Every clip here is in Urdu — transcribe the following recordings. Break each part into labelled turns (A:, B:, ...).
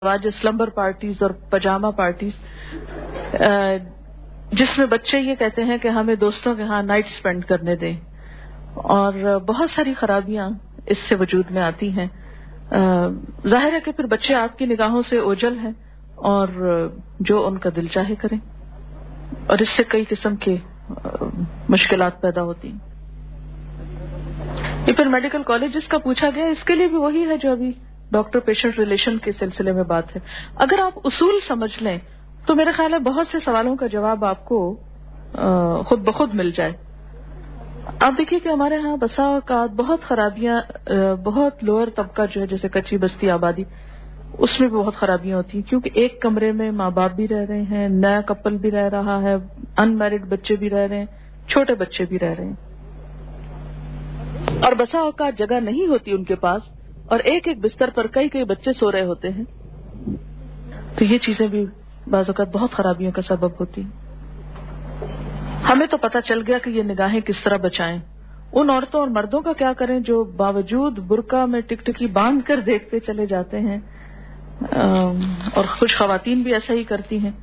A: آج سلمبر پارٹیز اور پجامہ پارٹیز جس میں بچے یہ کہتے ہیں کہ ہمیں دوستوں کے ہاں نائٹ سپینڈ کرنے دیں، اور بہت ساری خرابیاں اس سے وجود میں آتی ہیں۔ ظاہر ہے کہ پھر بچے آپ کی نگاہوں سے اوجھل ہیں اور جو ان کا دل چاہے کریں، اور اس سے کئی قسم کے مشکلات پیدا ہوتی ہیں۔ یہ پھر میڈیکل کالج جس کا پوچھا گیا، اس کے لیے بھی وہی ہے جو ابھی ڈاکٹر پیشنٹ ریلیشن کے سلسلے میں بات ہے۔ اگر آپ اصول سمجھ لیں تو میرے خیال ہے بہت سے سوالوں کا جواب آپ کو خود بخود مل جائے۔ آپ دیکھیے کہ ہمارے ہاں بسا اوقات بہت خرابیاں، بہت لوور طبقہ جو ہے جیسے کچی بستی آبادی، اس میں بھی بہت خرابیاں ہوتی ہیں، کیونکہ ایک کمرے میں ماں باپ بھی رہ رہے ہیں، نیا کپل بھی رہ رہا ہے، ان میرڈ بچے بھی رہ رہے ہیں، چھوٹے بچے بھی رہ رہے ہیں، اور بسا اوقات جگہ نہیں ہوتی ان کے پاس، اور ایک ایک بستر پر کئی کئی بچے سو رہے ہوتے ہیں۔ تو یہ چیزیں بھی بعض اوقات بہت خرابیوں کا سبب ہوتی ہیں۔ ہمیں تو پتہ چل گیا کہ یہ نگاہیں کس طرح بچائیں۔ ان عورتوں اور مردوں کا کیا کریں جو باوجود برقع میں ٹکٹکی باندھ کر دیکھتے چلے جاتے ہیں، اور کچھ خواتین بھی ایسا ہی کرتی ہیں۔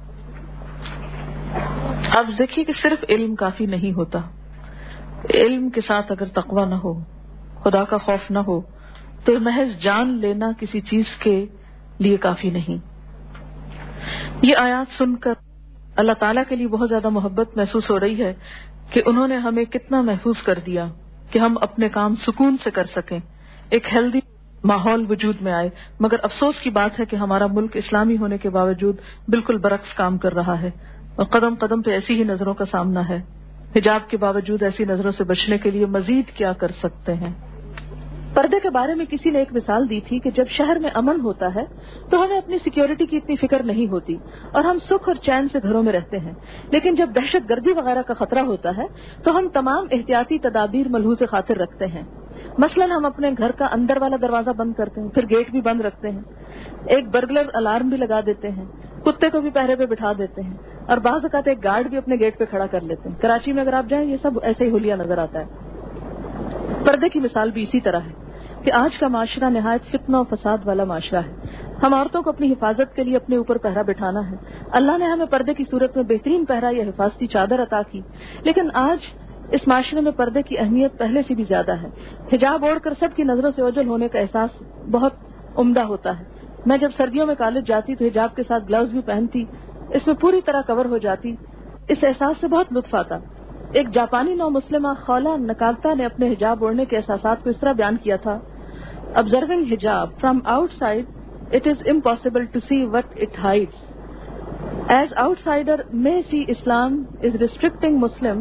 A: اب دیکھیے کہ صرف علم کافی نہیں ہوتا، علم کے ساتھ اگر تقوی نہ ہو، خدا کا خوف نہ ہو، تو محض جان لینا کسی چیز کے لیے کافی نہیں۔ یہ آیات سن کر اللہ تعالیٰ کے لیے بہت زیادہ محبت محسوس ہو رہی ہے کہ انہوں نے ہمیں کتنا محفوظ کر دیا کہ ہم اپنے کام سکون سے کر سکیں، ایک ہیلدی ماحول وجود میں آئے۔ مگر افسوس کی بات ہے کہ ہمارا ملک اسلامی ہونے کے باوجود بالکل برعکس کام کر رہا ہے، اور قدم قدم پہ ایسی ہی نظروں کا سامنا ہے۔ حجاب کے باوجود ایسی نظروں سے بچنے کے لیے مزید کیا کر سکتے ہیں؟ پردے کے بارے میں کسی نے ایک مثال دی تھی کہ جب شہر میں امن ہوتا ہے تو ہمیں اپنی سیکیورٹی کی اتنی فکر نہیں ہوتی اور ہم سکھ اور چین سے گھروں میں رہتے ہیں، لیکن جب دہشت گردی وغیرہ کا خطرہ ہوتا ہے تو ہم تمام احتیاطی تدابیر ملحوظ خاطر رکھتے ہیں۔ مثلا ہم اپنے گھر کا اندر والا دروازہ بند کرتے ہیں، پھر گیٹ بھی بند رکھتے ہیں، ایک برگلر الارم بھی لگا دیتے ہیں، کتے کو بھی پہرے پہ بٹھا دیتے ہیں، اور بعض اوقات ایک گارڈ بھی اپنے گیٹ پہ کھڑا کر لیتے ہیں۔ کراچی میں اگر آپ جائیں یہ سب ایسے ہی حلیہ نظر آتا ہے۔ پردے کی مثال بھی اسی طرح ہے کہ آج کا معاشرہ نہایت فتنہ و فساد والا معاشرہ ہے۔ ہم عورتوں کو اپنی حفاظت کے لیے اپنے اوپر پہرا بٹھانا ہے۔ اللہ نے ہمیں پردے کی صورت میں بہترین پہرا یا حفاظتی چادر عطا کی، لیکن آج اس معاشرے میں پردے کی اہمیت پہلے سے بھی زیادہ ہے۔ حجاب اوڑھ کر سب کی نظروں سے اوجھل ہونے کا احساس بہت عمدہ ہوتا ہے۔ میں جب سردیوں میں کالج جاتی تو حجاب کے ساتھ گلوز بھی پہنتی، اس میں پوری طرح کور ہو جاتی، اس احساس سے بہت لطف آتا۔ ایک جاپانی نو مسلمہ خولا نکالتا نے اپنے حجاب اوڑھنے کے احساسات کو اس طرح بیان کیا تھا: Observing hijab from outside, it is impossible to see what it hides. As outsider may see Islam is restricting Muslim,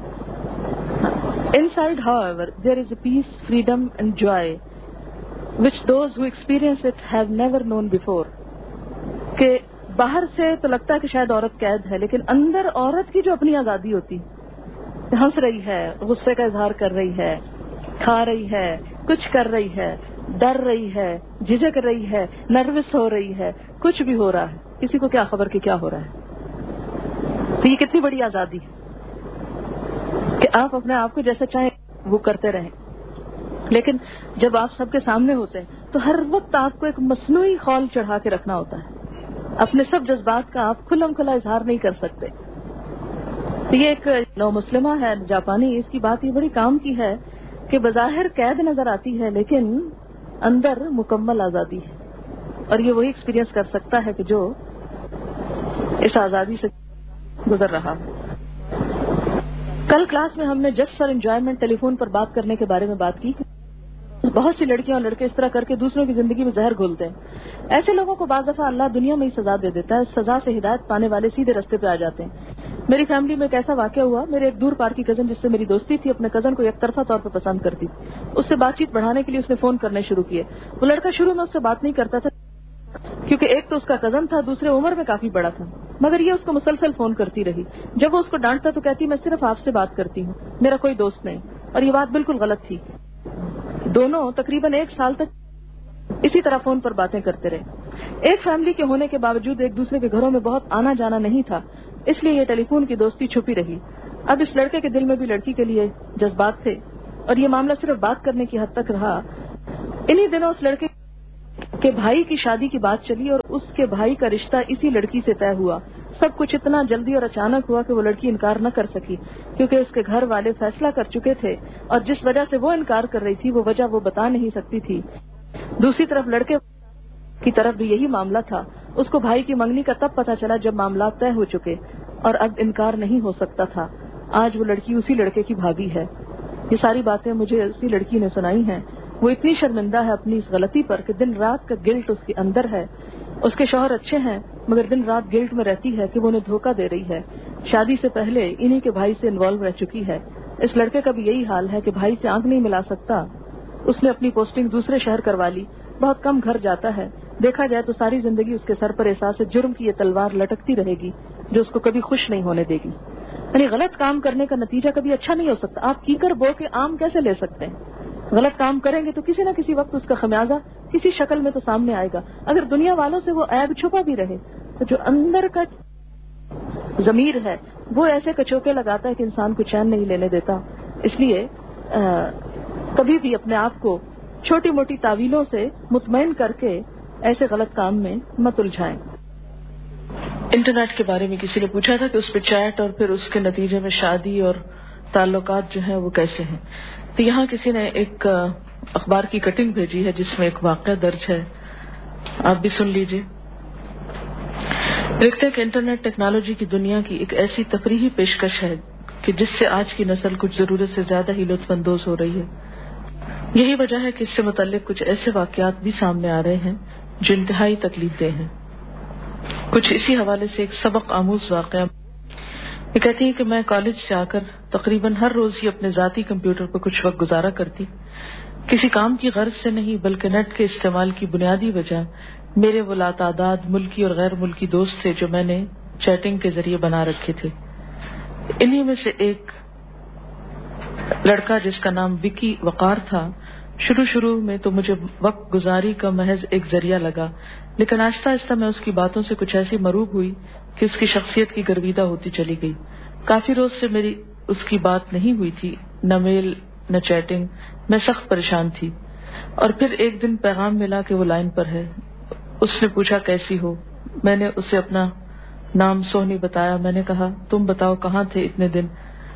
A: inside, however, there is a peace, freedom and joy which those who experience it have never known before. کہ باہر سے تو لگتا ہے کہ شاید عورت قید ہے، لیکن اندر عورت کی جو اپنی آزادی ہوتی، ہنس رہی ہے، غصے کا اظہار کر رہی ہے، کھا رہی ہے، کچھ کر رہی ہے، ڈر رہی ہے، جھجک رہی ہے، نروس ہو رہی ہے، کچھ بھی ہو رہا ہے، کسی کو کیا خبر کہ کیا ہو رہا ہے۔ تو یہ کتنی بڑی آزادی ہے کہ آپ اپنے آپ کو جیسا چاہیں وہ کرتے رہیں، لیکن جب آپ سب کے سامنے ہوتے ہیں تو ہر وقت آپ کو ایک مصنوعی خول چڑھا کے رکھنا ہوتا ہے، اپنے سب جذبات کا آپ کھلم کھلا اظہار نہیں کر سکتے۔ تو یہ ایک نو مسلمہ ہے جاپانی، اس کی بات یہ بڑی کام کی ہے کہ بظاہر قید نظر آتی ہے لیکن اندر مکمل آزادی ہے، اور یہ وہی ایکسپیرینس کر سکتا ہے کہ جو اس آزادی سے گزر رہا ہے۔ کل کلاس میں ہم نے just for enjoyment tele phone پر بات کرنے کے بارے میں بات کی۔ بہت سی لڑکیاں اور لڑکے اس طرح کر کے دوسروں کی زندگی میں زہر گھولتے ہیں۔ ایسے لوگوں کو بعض دفعہ اللہ دنیا میں ہی سزا دے دیتا ہے، اس سزا سے ہدایت پانے والے سیدھے رستے پہ آ جاتے ہیں۔ میری فیملی میں ایک ایسا واقعہ ہوا، میرے ایک دور پار کی کزن جس سے میری دوستی تھی اپنے کزن کو یک طرفہ طور پر پسند کرتی تھی۔ اس سے بات چیت بڑھانے کے لیے اس نے فون کرنے شروع کیے۔ وہ لڑکا شروع میں اس سے بات نہیں کرتا تھا کیونکہ ایک تو اس کا کزن تھا، دوسرے عمر میں کافی بڑا تھا، مگر یہ اس کو مسلسل فون کرتی رہی۔ جب وہ اس کو ڈانٹتا تو کہتی میں صرف آپ سے بات کرتی ہوں، میرا کوئی دوست نہیں، اور یہ بات بالکل غلط تھی۔ دونوں تقریباً 1 سال تک اسی طرح فون پر باتیں کرتے رہے۔ ایک فیملی کے ہونے کے باوجود ایک دوسرے کے گھروں میں بہت آنا جانا نہیں تھا، اس لیے یہ ٹیلی فون کی دوستی چھپی رہی۔ اب اس لڑکے کے دل میں بھی لڑکی کے لیے جذبات تھے، اور یہ معاملہ صرف بات کرنے کی حد تک رہا۔ انہی دنوں اس لڑکے کہ بھائی کی شادی کی بات چلی اور اس کے بھائی کا رشتہ اسی لڑکی سے طے ہوا. سب کچھ اتنا جلدی اور اچانک ہوا کہ وہ لڑکی انکار نہ کر سکی کیونکہ اس کے گھر والے فیصلہ کر چکے تھے اور جس وجہ سے وہ انکار کر رہی تھی وہ وجہ وہ بتا نہیں سکتی تھی. دوسری طرف لڑکے کی طرف بھی یہی معاملہ تھا. اس کو بھائی کی منگنی کا تب پتا چلا جب معاملات طے ہو چکے اور اب انکار نہیں ہو سکتا تھا. آج وہ لڑکی اسی لڑکے کی بھابھی ہے. یہ ساری باتیں مجھے اسی لڑکی نے سنائی ہیں. وہ اتنی شرمندہ ہے اپنی اس غلطی پر کہ دن رات کا گلٹ اس کے اندر ہے. اس کے شوہر اچھے ہیں مگر دن رات گلٹ میں رہتی ہے کہ وہ انہیں دھوکہ دے رہی ہے. شادی سے پہلے انہی کے بھائی سے انوالو رہ چکی ہے. اس لڑکے کا بھی یہی حال ہے کہ بھائی سے آنکھ نہیں ملا سکتا. اس نے اپنی پوسٹنگ دوسرے شہر کروا لی. بہت کم گھر جاتا ہے. دیکھا جائے تو ساری زندگی اس کے سر پر احساس جرم کی یہ تلوار لٹکتی رہے گی جو اس کو کبھی خوش نہیں ہونے دے گی. یعنی غلط کام کرنے کا نتیجہ کبھی اچھا نہیں ہو سکتا. آپ کیکر بو کے آم کیسے لے سکتے ہیں؟ غلط کام کریں گے تو کسی نہ کسی وقت اس کا خمیازہ کسی شکل میں تو سامنے آئے گا. اگر دنیا والوں سے وہ عیب چھپا بھی رہے تو جو اندر کا ضمیر ہے وہ ایسے کچوکے لگاتا ہے کہ انسان کو چین نہیں لینے دیتا. اس لیے کبھی بھی اپنے آپ کو چھوٹی موٹی تعویلوں سے مطمئن کر کے ایسے غلط کام میں مت الجھائیں. انٹرنیٹ کے بارے میں کسی نے پوچھا تھا کہ اس پہ چیٹ اور پھر اس کے نتیجے میں شادی اور تعلقات جو ہیں وہ کیسے ہیں. تو یہاں کسی نے ایک اخبار کی کٹنگ بھیجی ہے جس میں ایک واقعہ درج ہے. آپ بھی سن لیجئے. لکھتے ہیں کہ انٹرنیٹ ٹیکنالوجی کی دنیا کی ایک ایسی تفریحی پیشکش ہے کہ جس سے آج کی نسل کچھ ضرورت سے زیادہ ہی لطف اندوز ہو رہی ہے. یہی وجہ ہے کہ اس سے متعلق کچھ ایسے واقعات بھی سامنے آ رہے ہیں جو انتہائی تکلیف دہ ہیں. کچھ اسی حوالے سے ایک سبق آموز واقعہ. یہ کہتی ہے کہ میں کالج سے آ کر تقریباً ہر روز ہی اپنے ذاتی کمپیوٹر پر کچھ وقت گزارا کرتی. کسی کام کی غرض سے نہیں بلکہ نیٹ کے استعمال کی بنیادی وجہ میرے وہ لاتعداد ملکی اور غیر ملکی دوست تھے جو میں نے چیٹنگ کے ذریعے بنا رکھے تھے. انہی میں سے ایک لڑکا جس کا نام وکی وقار تھا شروع میں تو مجھے وقت گزاری کا محض ایک ذریعہ لگا، لیکن آہستہ آہستہ میں اس کی باتوں سے کچھ ایسی مروب ہوئی کہ اس کی شخصیت کی گرویدہ ہوتی چلی گئی. کافی روز سے میری اس کی بات نہیں ہوئی تھی، نہ میل نہ چیٹنگ. میں سخت پریشان تھی اور پھر ایک دن پیغام ملا کہ وہ لائن پر ہے. اس نے پوچھا کیسی ہو. میں نے اسے اپنا نام سونی بتایا. میں نے کہا تم بتاؤ کہاں تھے اتنے دن.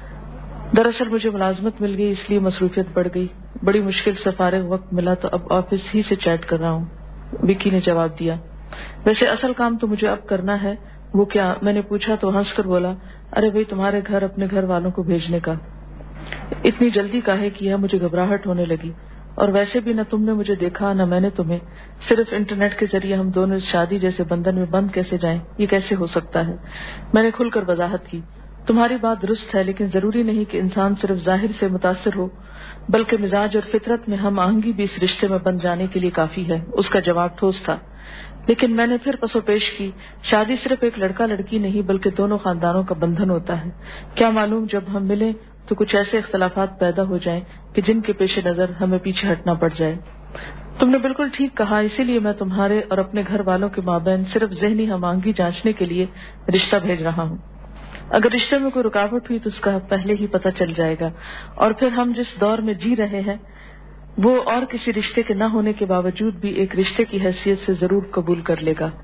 A: دراصل مجھے ملازمت مل گئی اس لیے مصروفیت بڑھ گئی. بڑی مشکل سے فارغ وقت ملا تو اب آفس ہی سے چیٹ کر رہا ہوں. وکی نے جواب دیا. ویسے اصل کام تو مجھے اب کرنا ہے. وہ کیا؟ میں نے پوچھا تو ہنس کر بولا ارے بھائی تمہارے گھر اپنے گھر والوں کو بھیجنے کا. اتنی جلدی کاہے کی ہے؟ مجھے گھبراہٹ ہونے لگی. اور ویسے بھی نہ تم نے مجھے دیکھا نہ میں نے تمہیں. صرف انٹرنیٹ کے ذریعے ہم دونوں شادی جیسے بندھن میں بند کیسے جائیں؟ یہ کیسے ہو سکتا ہے؟ میں نے کھل کر وضاحت کی. تمہاری بات درست ہے لیکن ضروری نہیں کہ انسان صرف ظاہر سے متاثر ہو بلکہ مزاج اور فطرت میں ہم آہنگی بھی اس رشتے میں بند جانے کے لیے کافی ہے. اس کا جواب ٹھوس تھا لیکن میں نے پھر پسو پیش کی. شادی صرف ایک لڑکا لڑکی نہیں بلکہ دونوں خاندانوں کا بندھن ہوتا ہے. کیا معلوم جب ہم ملیں تو کچھ ایسے اختلافات پیدا ہو جائیں کہ جن کے پیش نظر ہمیں پیچھے ہٹنا پڑ جائے. تم نے بالکل ٹھیک کہا. اسی لیے میں تمہارے اور اپنے گھر والوں کے مابین صرف ذہنی ہم آہنگی جانچنے کے لیے رشتہ بھیج رہا ہوں. اگر رشتے میں کوئی رکاوٹ ہوئی تو اس کا پہلے ہی پتہ چل جائے گا اور پھر ہم جس دور میں جی رہے ہیں وہ اور کسی رشتے کے نہ ہونے کے باوجود بھی ایک رشتے کی حیثیت سے ضرور قبول کر لے گا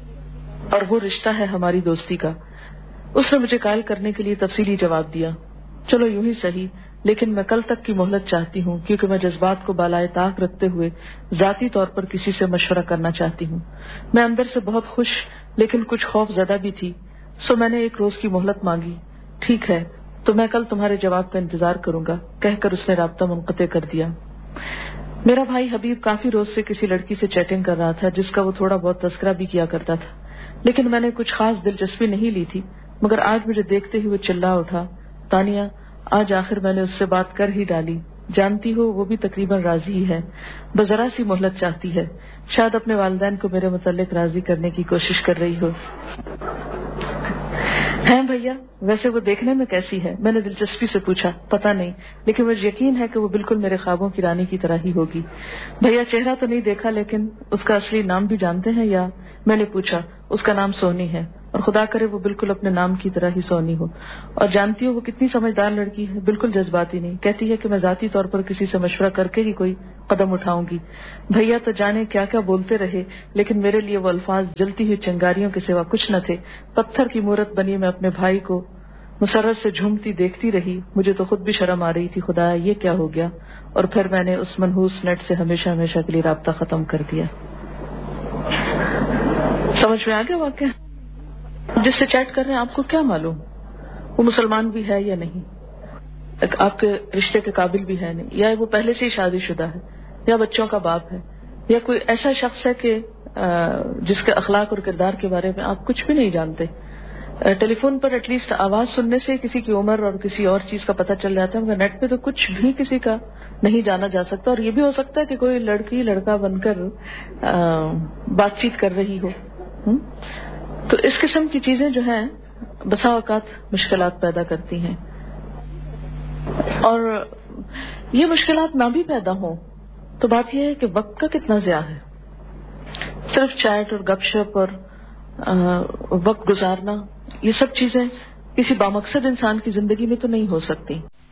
A: اور وہ رشتہ ہے ہماری دوستی کا. اس نے مجھے قائل کرنے کے لیے تفصیلی جواب دیا. چلو یوں ہی صحیح لیکن میں کل تک کی مہلت چاہتی ہوں کیونکہ میں جذبات کو بالائے طاق رکھتے ہوئے ذاتی طور پر کسی سے مشورہ کرنا چاہتی ہوں. میں اندر سے بہت خوش لیکن کچھ خوف زدہ بھی تھی سو میں نے ایک روز کی مہلت مانگی. ٹھیک ہے تو میں کل تمہارے جواب کا انتظار کروں گا کہہ کر اس نے رابطہ منقطع کر دیا. میرا بھائی حبیب کافی روز سے کسی لڑکی سے چیٹنگ کر رہا تھا جس کا وہ تھوڑا بہت تذکرہ بھی کیا کرتا تھا لیکن میں نے کچھ خاص دلچسپی نہیں لی تھی. مگر آج مجھے دیکھتے ہی وہ چلا اٹھا تانیہ آج آخر میں نے اس سے بات کر ہی ڈالی. جانتی ہو وہ بھی تقریباً راضی ہی ہے بس ذرا سی مہلت چاہتی ہے. شاید اپنے والدین کو میرے متعلق راضی کرنے کی کوشش کر رہی ہو. ہیں بھیا ویسے وہ دیکھنے میں کیسی ہے؟ میں نے دلچسپی سے پوچھا. پتہ نہیں لیکن مجھے یقین ہے کہ وہ بالکل میرے خوابوں کی رانی کی طرح ہی ہوگی. بھیا چہرہ تو نہیں دیکھا لیکن اس کا اصلی نام بھی جانتے ہیں یا؟ میں نے پوچھا. اس کا نام سونی ہے. اور خدا کرے وہ بالکل اپنے نام کی طرح ہی سونی ہو. اور جانتی ہو وہ کتنی سمجھدار لڑکی ہے, بالکل جذباتی نہیں. کہتی ہے کہ میں ذاتی طور پر کسی سے مشورہ کر کے ہی کوئی قدم اٹھاؤں گی. بھیا تو جانے کیا کیا بولتے رہے, لیکن میرے لیے وہ الفاظ جلتی ہوئی چنگاریوں کے سوا کچھ نہ تھے. پتھر کی مورت بنی میں اپنے بھائی کو مسرت سے جھومتی دیکھتی رہی. مجھے تو خود بھی شرم آ رہی تھی, خدایا یہ کیا ہو گیا. اور پھر میں نے اس منحوس نیٹ سے ہمیشہ ہمیشہ کے لیے رابطہ ختم کر دیا. سمجھ میں آ گیا واقعہ؟ جس سے چیٹ کر رہے ہیں آپ کو کیا معلوم وہ مسلمان بھی ہے یا نہیں, آپ کے رشتے کے قابل بھی ہے نہیں, یا وہ پہلے سے ہی شادی شدہ ہے, یا بچوں کا باپ ہے, یا کوئی ایسا شخص ہے کہ جس کے اخلاق اور کردار کے بارے میں آپ کچھ بھی نہیں جانتے. ٹیلی فون پر ایٹ لیسٹ آواز سننے سے کسی کی عمر اور کسی اور چیز کا پتہ چل جاتا ہے, مگر نیٹ پہ تو کچھ بھی کسی کا نہیں جانا جا سکتا. اور یہ بھی ہو سکتا ہے کہ کوئی لڑکی لڑکا بن کر بات چیت کر رہی ہو. تو اس قسم کی چیزیں جو ہیں بسا اوقات مشکلات پیدا کرتی ہیں. اور یہ مشکلات نہ بھی پیدا ہوں تو بات یہ ہے کہ وقت کا کتنا ضیاع ہے. صرف چیٹ اور گپ شپ اور وقت گزارنا, یہ سب چیزیں کسی بامقصد انسان کی زندگی میں تو نہیں ہو سکتی.